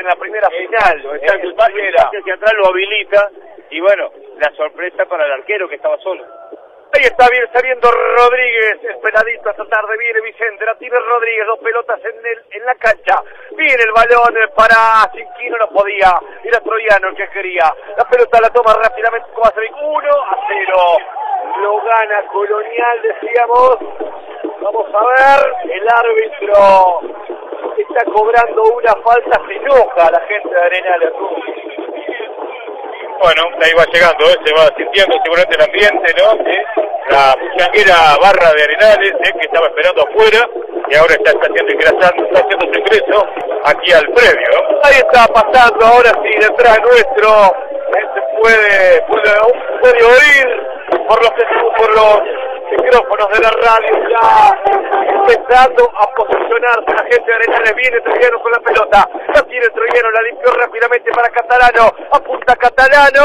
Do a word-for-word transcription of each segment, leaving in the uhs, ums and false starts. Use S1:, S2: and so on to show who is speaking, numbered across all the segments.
S1: en la primera final.
S2: Exacto,
S1: El pase
S2: primera.
S1: hacia atrás lo habilita y bueno, la sorpresa para el arquero que estaba solo.
S2: Ahí está bien saliendo Rodríguez, esperadito esta tarde, viene Vicente, la tiene Rodríguez, dos pelotas en el en la cancha, viene el balón para Cinquino, no podía, era Troyano el que quería, la pelota la toma rápidamente Kovacevic, uno a cero, lo gana Colonial, decíamos, vamos a ver, el árbitro está cobrando una falta, se enoja la gente de Arenales.
S3: Bueno, ahí va llegando, ¿eh? Se va sintiendo seguramente el ambiente, ¿no? ¿Eh? La muchanguera barra de Arenales, ¿eh? Que estaba esperando afuera y ahora está, está haciendo ingresando, está haciendo su ingreso aquí al predio, ¿no?
S2: Ahí está pasando, ahora sí, detrás nuestro, eh, se puede, puede, puede oír por los, por los micrófonos de la radio, ya empezando a posicionarse la gente de Arenales, viene Troyano con la pelota, la tiene Troyano, la limpió rápidamente para Catalano, apunta Catalano,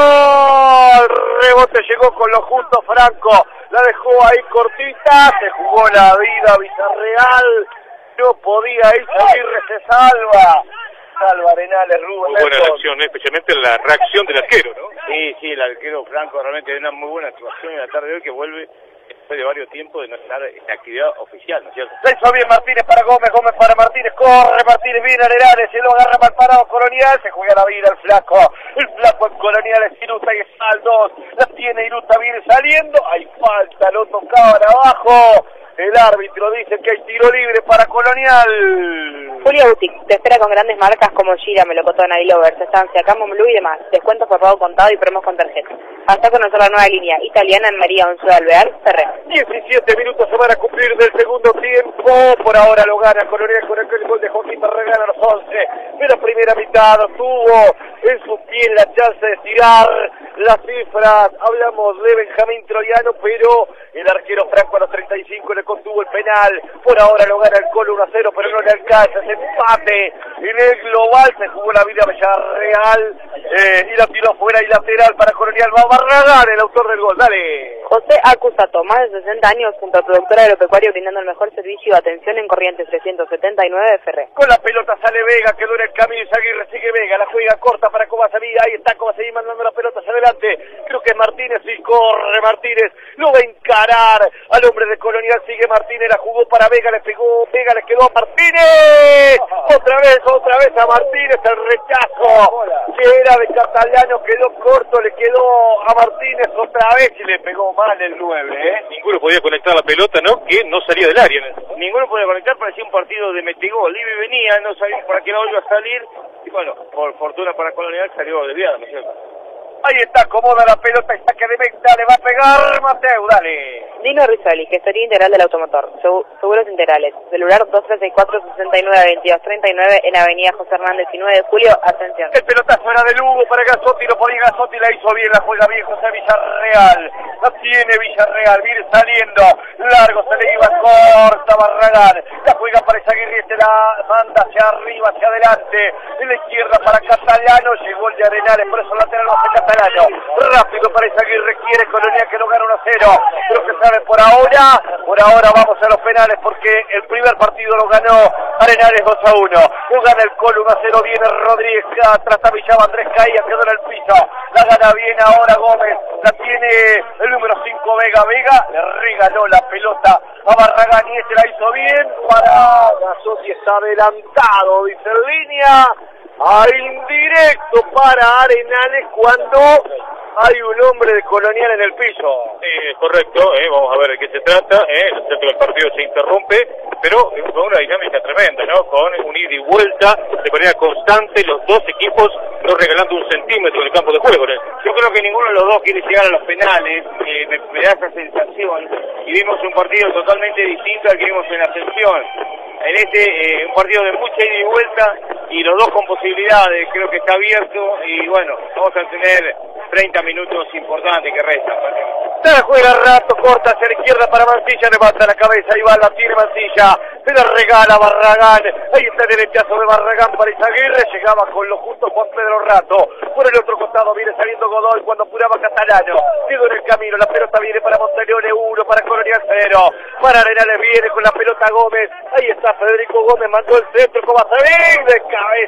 S2: el rebote llegó con lo justo Franco, la dejó ahí cortita, se jugó la vida Villarreal, no podía ir, Aguirre se salva, salva Arenales, Rubén.
S3: Muy buena reacción, ¿eh? Especialmente la reacción del arquero, ¿no?
S1: Sí, sí, el arquero Franco realmente tiene una muy buena actuación en la tarde de hoy que vuelve después de varios tiempos de no estar en actividad oficial, ¿no es cierto?
S2: La hizo bien Martínez para Gómez, Gómez para Martínez, corre Martínez, viene Arenales, se lo agarra mal parado Colonial, se juega la vida el flaco, el flaco en Colonial es Iruta y es al dos, la tiene Iruta, viene saliendo, hay falta, lo tocaban abajo, el árbitro dice que hay tiro libre para Colonial.
S4: Julio Boutique, te espera con grandes marcas como Gira, Melocotona, Lovers, Estancia, Camon Blue y demás. Descuentos por pago contado y promos con tarjeta. Hasta conocer la nueva línea italiana en María Once de Alvear, Ferrer.
S2: diecisiete minutos se van a cumplir del segundo tiempo. Por ahora lo gana Colonial con el gol de Joaquín Barragán a los once de la primera mitad. Tuvo en su pie la chance de tirar las cifras. Hablamos de Benjamín Troyano, pero el arquero Franco a los treinta y cinco le contuvo el penal. Por ahora lo gana el Colo uno a cero, pero no le alcanza. Ese empate en el global. Se jugó la vida Villarreal eh, y la tiró afuera y lateral para Colonial. Va Barragán, el autor del gol. Dale.
S4: José Acusato, más de sesenta años junto al productor agropecuario brindando el mejor servicio de atención en Corrientes trescientos setenta y nueve de Ferrer.
S2: Con la pelota sale Vega, que dura el camino y Aguirre sigue Vega, la juega corta para Kovacevic, ahí está Kovacevic mandando la pelota hacia adelante, creo que es Martínez y corre Martínez, lo va a encarar al hombre de Colonial, sigue Martínez, la jugó para Vega, le pegó Vega, le quedó a Martínez, otra vez, otra vez a Martínez, el rechazo que era de Catalano, quedó corto, le quedó a Martínez otra vez y le pegó mal el nueve, ¿eh?
S3: Ninguno podía conectar la pelota, ¿no? Que no salía del área.
S1: Ninguno podía conectar, parecía un partido de metegol. Iba y venía, no sabía para qué lado iba a salir. Y bueno, por fortuna para Colonial salió desviado, ¿no es cierto?
S2: Ahí está, acomoda la pelota, está que de meta, le va a pegar Mateo, dale.
S4: Dino Rizoli, gestoría integral del automotor, seguros integrales, celular dos tres seis cuatro, seis nueve, veintidós treinta y nueve en Avenida José Hernández y nueve de julio, Ascensión.
S2: El pelotazo era de Lugo para Gazotti, lo ponía Gazotti, la hizo bien, la juega bien José Villarreal, la tiene Villarreal, viene saliendo, largo, se le iba corta Barragán, la juega para Izaguirre, se la manda hacia arriba, hacia adelante, en la izquierda para Catalano, llegó el de Arenales, por eso lateral va a ser Catalano. Rápido para Izaguirre, quiere Colonial que no gana uno a cero, pero que sabe por ahora, por ahora vamos a los penales porque el primer partido lo ganó Arenales dos a uno, lo gana el Colo uno a cero, viene Rodríguez, atrás tabillaba Andrés Caía, quedó en el piso, la gana bien ahora Gómez, la tiene el número cinco Vega, Vega le regaló la pelota a Barragán y este la hizo bien para Gazotti, está adelantado, dice en línea, a indirecto para Arenales cuando hay un hombre de Colonial en el piso.
S3: Sí, es correcto, eh, vamos a ver de qué se trata, eh, el centro del partido se interrumpe, pero eh, con una dinámica tremenda, ¿no? Con un ida y vuelta de manera constante, los dos equipos no regalando un centímetro en el campo de juego, ¿no?
S1: Yo creo que ninguno de los dos quiere llegar a los penales, eh, me, me da esa sensación, y vimos un partido totalmente distinto al que vimos en Ascensión. En este, eh, un partido de mucha ida y vuelta, y los dos con posibilidades, creo que está abierto, y bueno, vamos a tener treinta minutos importantes que restan.
S2: Se la juega rato, corta hacia la izquierda para Mancilla, levanta la cabeza, ahí va, la tiene Mancilla, se la regala Barragán, ahí está el derechazo de Barragán para Izaguirre, llegaba con lo justo Juan Pedro Rato, por el otro costado viene saliendo Godoy cuando apuraba Catalano, quedó en el camino, la pelota viene para Monteleone uno, para Colonial cero, para Arenales viene con la pelota Gómez, ahí está Federico Gómez, mandó el centro, Kovacevic de cabeza, movía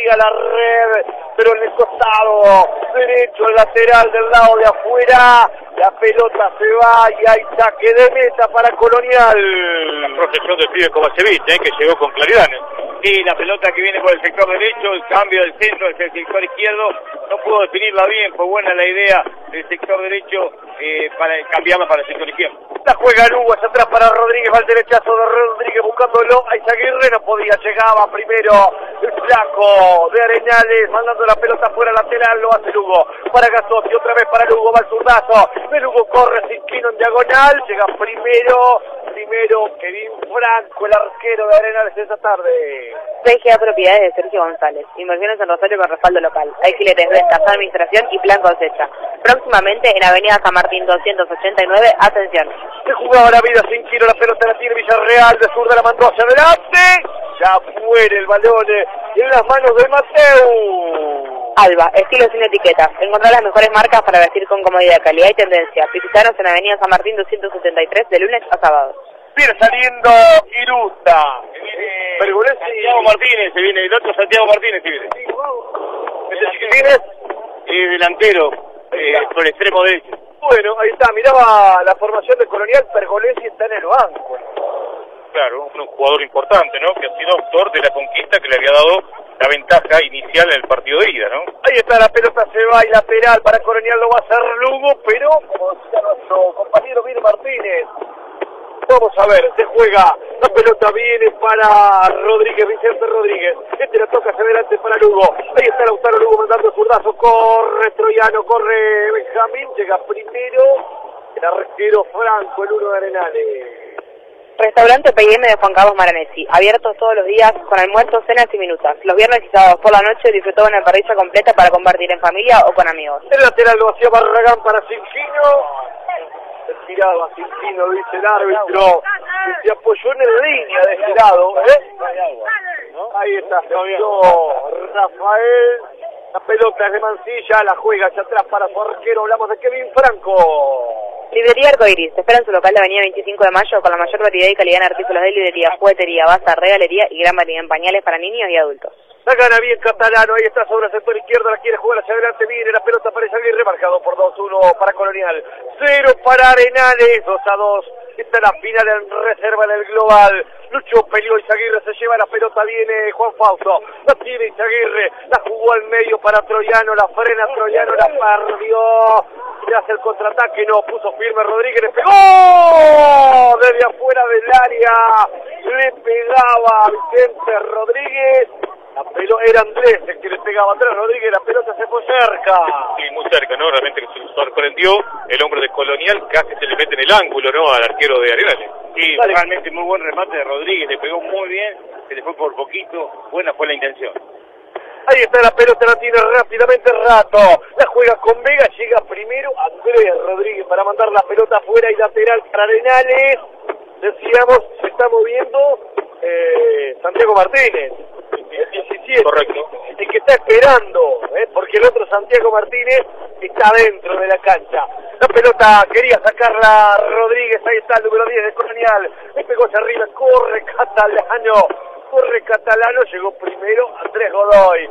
S2: a la red, pero en el costado derecho, el lateral del lado de afuera, la pelota se va y hay saque de meta para Colonial.
S3: Protección del pibe Kovacevic, ¿eh? Que llegó con claridad, ¿eh?
S1: Sí, la pelota que viene por el sector derecho, el cambio del centro hacia el sector izquierdo, no pudo definirla bien, fue buena la idea del sector derecho eh, para cambiarla para el sector izquierdo.
S2: La juega Lugo, hacia atrás para Rodríguez, va el derechazo de Rodríguez buscándolo, a Izaguirre no podía, llegaba primero el flaco de Arenales, mandando la pelota fuera lateral, lo hace Lugo, para Gasotti, otra vez para Lugo, va el zurdazo, de Lugo corre, se inclina en diagonal, llega primero, primero Kevin Franco, el arquero de Arenales esta tarde.
S4: P G A Propiedades de Sergio González. Inversiones en Rosario con respaldo local. Alquileres, ventas, administración y plan cosecha. Próximamente en Avenida San Martín doscientos ochenta y nueve. Atención.
S2: Se jugaba la vida sin kilo, la pelota la tiene Villarreal, de zurda la mandó hacia adelante. Ya muere el balón en las manos de Mateu.
S4: Alba, estilo sin etiquetas. Encontrar las mejores marcas para vestir con comodidad, calidad y tendencia. Visitanos en Avenida San Martín doscientos setenta y tres de lunes a sábado.
S2: Viene saliendo Irusta.
S1: Viene Pergolesi. Santiago Martínez, se viene el otro Santiago Martínez, se viene.
S2: ¿Quién es?
S1: Eh, delantero, eh, por el extremo derecho.
S2: Bueno, ahí está, miraba la formación de Colonial, Pergolesi está en el banco.
S3: Claro, un jugador importante, ¿no? Que ha sido autor de la conquista que le había dado la ventaja inicial en el partido de ida, ¿no?
S2: Ahí está, la pelota se va y lateral para Colonial lo va a hacer Lugo, pero como decía nuestro compañero Vir Martínez, vamos a ver, se juega, la pelota viene para Rodríguez, Vicente Rodríguez, este la toca hacia adelante para Lugo, ahí está Lautaro Lugo mandando zurdazo, corre Troyano, corre Benjamín, llega primero el arquero Franco, el uno de Arenales.
S4: Restaurante P M de Juan Carlos Maranesi, abiertos todos los días con almuerzos, cenas y minutas. Los viernes y sábados por la noche disfrutó una parrilla completa para compartir en familia o con amigos.
S2: El lateral lo hacía Barragán para Cincino. Se tiraba Cincino, dice el árbitro. Se apoyó en la línea de este lado, ¿eh? Ahí está, se vio Rafael. La pelota es de Mancilla, la juega hacia atrás para su arquero. Hablamos de Kevin Franco.
S4: Librería Arcoiris, te espera en su local de Avenida veinticinco de mayo con la mayor variedad y calidad en artículos de librería, juguetería, bazar, regalería y gran variedad en pañales para niños y adultos.
S2: La gana bien Catalano, ahí está sobre el sector izquierdo, la quiere jugar hacia adelante, viene la pelota para Izaguirre, marcado por dos uno para Colonial, cero para Arenales, dos a dos, esta es la final en reserva en el global, Lucho peleó, Izaguirre se lleva la pelota, viene Juan Fausto, la tiene Izaguirre, la jugó al medio para Troyano, la frena Troyano, la perdió, le hace el contraataque, no, puso firme Rodríguez, le pegó desde afuera del área, le pegaba a Vicente Rodríguez. La pelota era Andrés el que le pegaba atrás, Rodríguez, la pelota se fue cerca.
S3: Sí, muy cerca, ¿no? Realmente que se sorprendió el hombre de Colonial, casi se le mete en el ángulo, ¿no? Al arquero de Arenales.
S1: Sí, vale. Realmente muy buen remate de Rodríguez, le pegó muy bien, se le fue por poquito, buena fue la intención.
S2: Ahí está la pelota, la tiene rápidamente Rato, la juega con Vega, llega primero Andrés Rodríguez para mandar la pelota afuera y lateral para Arenales. Decíamos, se está moviendo eh, Santiago Martínez. El diecisiete,
S3: correcto.
S2: El que está esperando, ¿eh? Porque el otro Santiago Martínez está dentro de la cancha. La pelota quería sacarla Rodríguez, ahí está el número diez de Colonial, le pegó hacia arriba, corre Catalano, corre Catalano, llegó primero Andrés Godoy,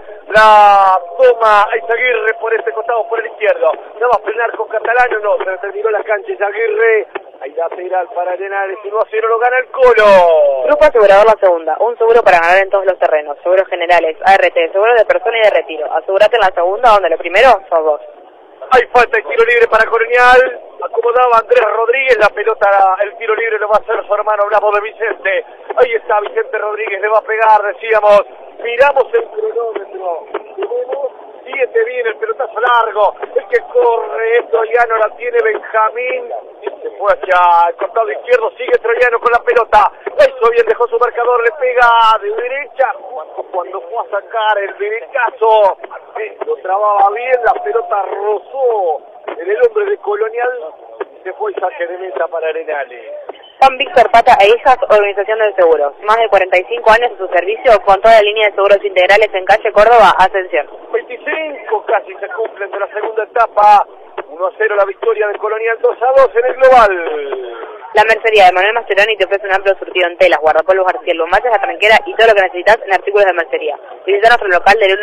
S2: la toma a Izaguirre por este costado, por el izquierdo, no va a frenar con Catalano, no, se le terminó la cancha Izaguirre. Hay lateral para Arenales, uno a cero lo gana el Colo.
S4: Grupo Asegurador La Segunda, un seguro para ganar en todos los terrenos, seguros generales, A R T, seguro de persona y de retiro. Asegurate en La Segunda, donde lo primero sos vos.
S2: Hay falta y tiro libre para Colonial, acomodaba Andrés Rodríguez, la pelota, el tiro libre lo va a hacer su hermano, hablamos de Vicente. Ahí está Vicente Rodríguez, le va a pegar, decíamos, miramos el cronómetro, tenemos siete, viene el pelotazo largo, el que corre es Troyano, la tiene Benjamín, se fue hacia el costado izquierdo, sigue Troyano con la pelota, la hizo bien, dejó su marcador, le pega de derecha, justo cuando fue a sacar el derechazo, lo trababa bien, la pelota rozó en el hombre de Colonial, se fue y saque de meta para Arenales.
S4: Juan Víctor Pata e Hijas, Organización del Seguro. Más de cuarenta y cinco años a su servicio con toda la línea de seguros integrales en calle Córdoba, Ascensión.
S2: veinticinco casi se cumplen de la segunda etapa. uno a cero la victoria de Colonial, dos a dos en el global.
S4: La mercería de Manuel Mascheroni te ofrece un amplio surtido en telas, guardapolvos, arcillos, lumaches, la tranquera y todo lo que necesitas en artículos de mercería. Visita nuestro local de lunes